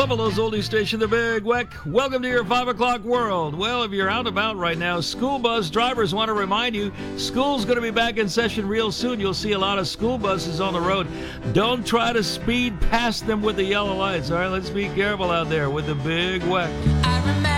Buffalo's oldie station, The Big Weck. Welcome to your 5 o'clock world. Well, if you're out and about right now, school bus drivers want to remind you, school's going to be back in session real soon. You'll see a lot of school buses on the road. Don't try to speed past them with the yellow lights, all right? Let's be careful out there with The Big Weck.